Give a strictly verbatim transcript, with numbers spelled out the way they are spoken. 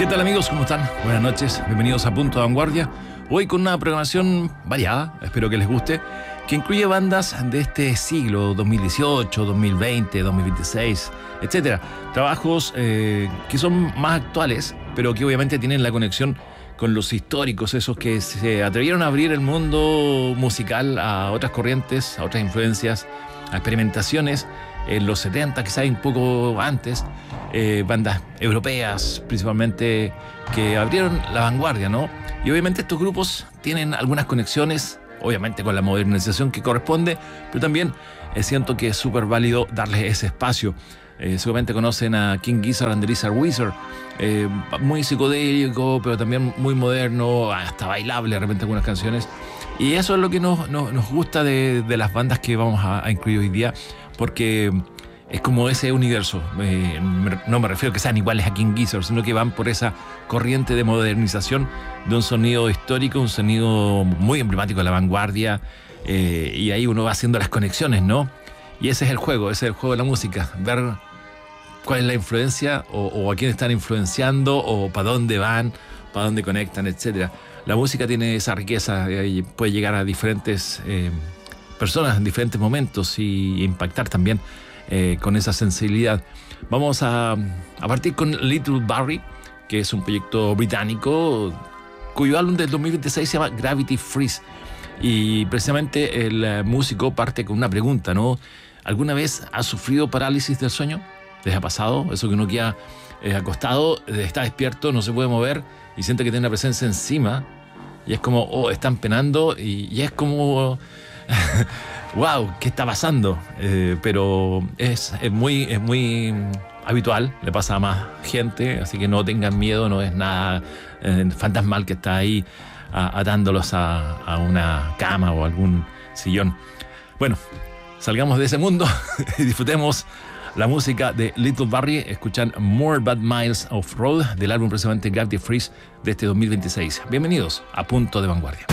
¿Qué tal, amigos? ¿Cómo están? Buenas noches, bienvenidos a Punto de Vanguardia. Hoy con una programación variada, espero que les guste, que incluye bandas de este siglo, dos mil dieciocho, dos mil veinte, dos mil veintiséis, etcétera. Trabajos eh, que son más actuales, pero que obviamente tienen la conexión con los históricos, esos que se atrevieron a abrir el mundo musical a otras corrientes, a otras influencias, a experimentaciones en los setenta, quizás un poco antes, eh, bandas europeas principalmente que abrieron la vanguardia, ¿no? Y obviamente estos grupos tienen algunas conexiones, obviamente con la modernización que corresponde, pero también eh, siento que es súper válido darles ese espacio. Eh, seguramente conocen a King Gizzard and the Lizard Wizard, eh, muy psicodélico, pero también muy moderno, hasta bailable de repente algunas canciones. Y eso es lo que nos, nos, nos gusta de, de las bandas que vamos a, a incluir hoy día, porque es como ese universo. Eh, no me refiero a que sean iguales a King Gizzard, sino que van por esa corriente de modernización de un sonido histórico, un sonido muy emblemático de la vanguardia, eh, y ahí uno va haciendo las conexiones, ¿no? Y ese es el juego, ese es el juego de la música, ver cuál es la influencia o, o a quién están influenciando o para dónde van, para dónde conectan, etcétera. La música tiene esa riqueza y puede llegar a diferentes eh, personas en diferentes momentos y impactar también eh, con esa sensibilidad. Vamos a, a partir con Little Barrie, que es un proyecto británico cuyo álbum del dos mil veintiséis se llama Gravity Freeze. Y precisamente el músico parte con una pregunta, ¿no? ¿Alguna vez has sufrido parálisis del sueño? ¿Les ha pasado? Eso que uno queda eh, acostado, está despierto, no se puede mover y siente que tiene una presencia encima y es como, oh, están penando y, y es como, wow, ¿qué está pasando? Eh, pero es, es, muy, es muy habitual, le pasa a más gente, así que no tengan miedo, no es nada eh, fantasmal que está ahí a, atándolos a, a una cama o algún sillón. Bueno, salgamos de ese mundo y disfrutemos la música de Little Barrie. Escuchan More Bad Miles of Road del álbum precisamente Gravity Freeze de este dos mil veintiséis. Bienvenidos a Punto de Vanguardia.